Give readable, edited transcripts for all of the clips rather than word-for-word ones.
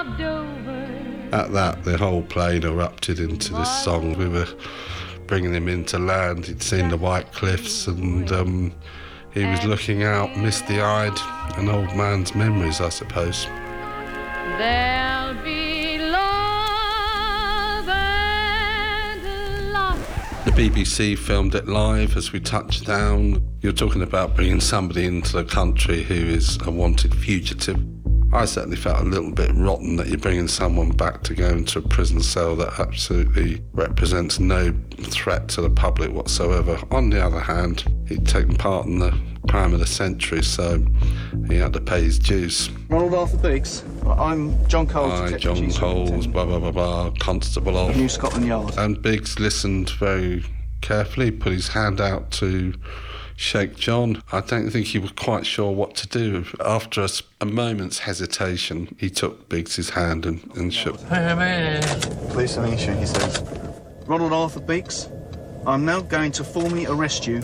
At that, the whole plane erupted into this song. We were bringing him into land. He'd seen the White Cliffs, and he was looking out, misty-eyed, an old man's memories, I suppose. There'll be love and love. The BBC filmed it live as we touched down. You're talking about bringing somebody into the country who is a wanted fugitive. I certainly felt a little bit rotten that you're bringing someone back to go into a prison cell that absolutely represents no threat to the public whatsoever. On the other hand, he'd taken part in the crime of the century, so he had to pay his dues. Ronald Arthur Biggs. I'm John Coles. John Coles, blah, blah, blah, blah, Constable of New Scotland Yard. And Biggs listened very carefully, put his hand out to shake John. I don't think he was quite sure what to do. After a moment's hesitation, he took Biggs' hand and shook. Pleased to meet you, he says. Ronald Arthur Biggs, I'm now going to formally arrest you.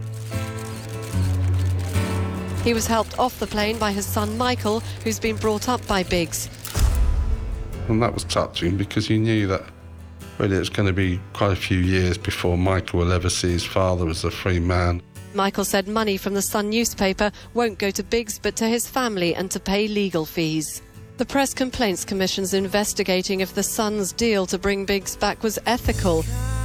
He was helped off the plane by his son Michael, who's been brought up by Biggs. And that was touching because you knew that really it's going to be quite a few years before Michael will ever see his father as a free man. Michael said money from the Sun newspaper won't go to Biggs but to his family and to pay legal fees. The Press Complaints Commission's investigating if the Sun's deal to bring Biggs back was ethical.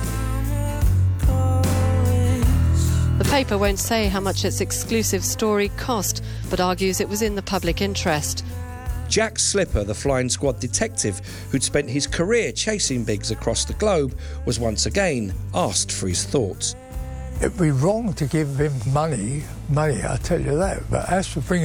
The paper won't say how much its exclusive story cost, but argues it was in the public interest. Jack Slipper, the flying squad detective who'd spent his career chasing Biggs across the globe, was once again asked for his thoughts. It'd be wrong to give him money, I tell you that, but as for bringing